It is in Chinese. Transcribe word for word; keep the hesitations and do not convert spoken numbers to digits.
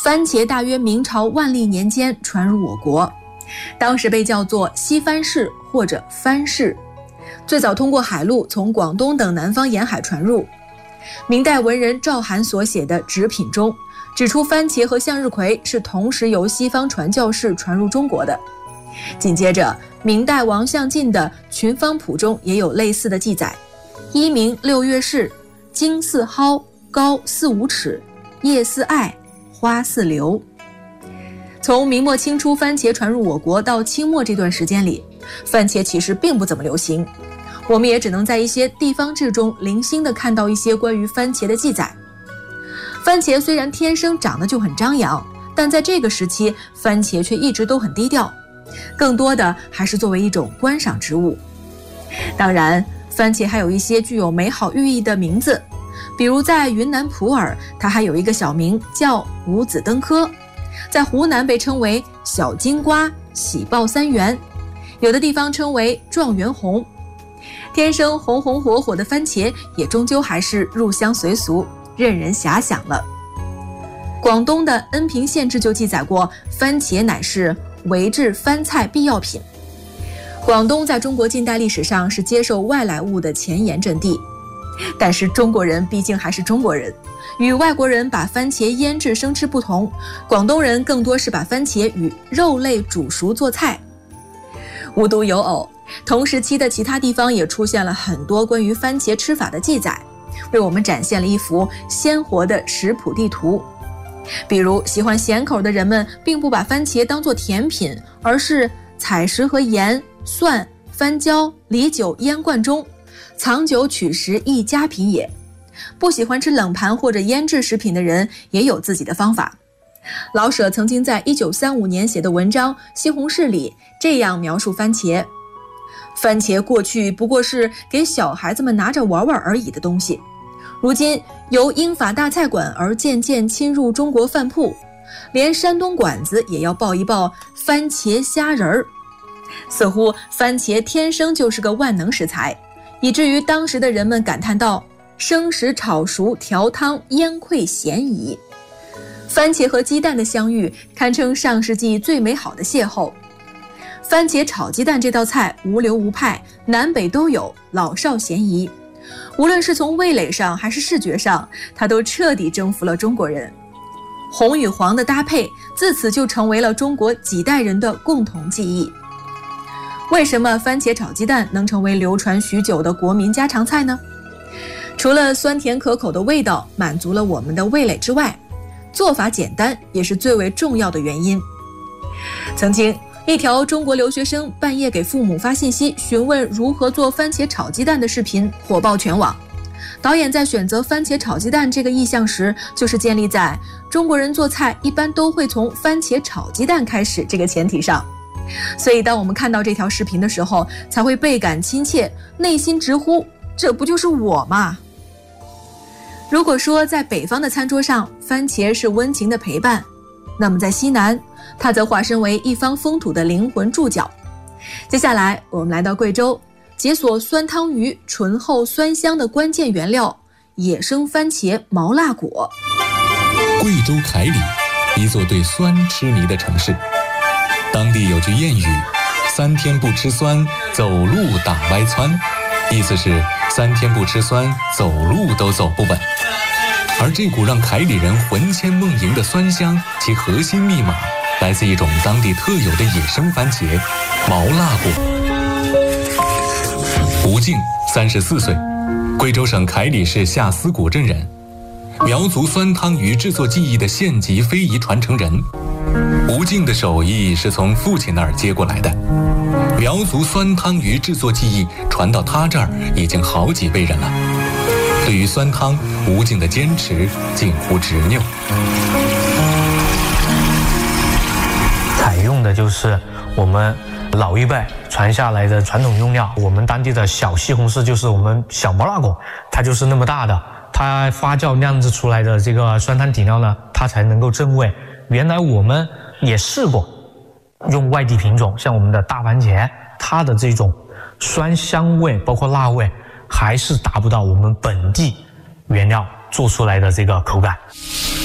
番茄大约明朝万历年间传入我国，当时被叫做西番柿或者番柿，最早通过海路从广东等南方沿海传入。明代文人赵涵所写的《纸品》中指出，番茄和向日葵是同时由西方传教士传入中国的。紧接着，明代王相进的《群芳谱》中也有类似的记载：一名六月柿，茎似蒿，高四五尺，叶似艾，花似柳。从明末清初番茄传入我国到清末这段时间里，番茄其实并不怎么流行，我们也只能在一些地方志中零星地看到一些关于番茄的记载。番茄虽然天生长得就很张扬，但在这个时期，番茄却一直都很低调，更多的还是作为一种观赏植物。当然，番茄还有一些具有美好寓意的名字，比如在云南普洱，它还有一个小名叫五子登科，在湖南被称为小金瓜、喜报三元，有的地方称为状元红。天生红红火火的番茄也终究还是入乡随俗，任人遐想了。广东的恩平县志就记载过，番茄乃是为制番菜必要品。广东在中国近代历史上是接受外来物的前沿阵地，但是中国人毕竟还是中国人，与外国人把番茄腌制生吃不同，广东人更多是把番茄与肉类煮熟做菜。无独有偶，同时期的其他地方也出现了很多关于番茄吃法的记载，为我们展现了一幅鲜活的食谱地图。比如喜欢咸口的人们并不把番茄当作甜品，而是采食和盐、蒜、番椒、梨酒腌灌中，藏酒取食亦佳品也。不喜欢吃冷盘或者腌制食品的人也有自己的方法。老舍曾经在一九三五年写的文章《西红柿》里这样描述番茄：番茄过去不过是给小孩子们拿着玩玩而已的东西，如今由英法大菜馆而渐渐侵入中国饭铺，连山东馆子也要爆一爆番茄虾仁儿。似乎番茄天生就是个万能食材，以至于当时的人们感叹道：生食炒熟调汤腌溃咸矣。番茄和鸡蛋的相遇堪称上世纪最美好的邂逅。番茄炒鸡蛋这道菜无流无派，南北都有，老少咸宜。无论是从味蕾上还是视觉上，它都彻底征服了中国人。红与黄的搭配自此就成为了中国几代人的共同记忆。为什么番茄炒鸡蛋能成为流传许久的国民家常菜呢？除了酸甜可口的味道满足了我们的味蕾之外，做法简单也是最为重要的原因。曾经一条中国留学生半夜给父母发信息询问如何做番茄炒鸡蛋的视频火爆全网。导演在选择番茄炒鸡蛋这个意象时，就是建立在中国人做菜一般都会从番茄炒鸡蛋开始这个前提上。所以当我们看到这条视频的时候，才会倍感亲切，内心直呼这不就是我吗？如果说在北方的餐桌上，番茄是温情的陪伴，那么在西南，它则化身为一方风土的灵魂注脚。接下来我们来到贵州，解锁酸汤鱼醇厚酸香的关键原料野生番茄毛辣果。 贵州凯里，一座对酸痴迷的城市。当地有句谚语：三天不吃酸，走路打歪蹿，意思是三天不吃酸，走路都走不稳。而这股让凯里人魂牵梦萦的酸香，其核心密码来自一种当地特有的野生番茄毛辣果。吴静三十四岁，贵州省凯里市下司古镇人，苗族酸汤鱼制作技艺的县级非遗传承人。吴静的手艺是从父亲那儿接过来的，苗族酸汤鱼制作技艺传到他这儿已经好几辈人了。对于酸汤，吴静的坚持近乎执拗。 采用的就是我们老一辈传下来的传统用料，我们当地的小西红柿就是我们小毛辣果，它就是那么大的，它发酵酿制出来的这个酸汤底料呢，它才能够正味。原来我们也试过用外地品种，像我们的大番茄，它的这种酸香味包括辣味还是达不到我们本地原料做出来的这个口感。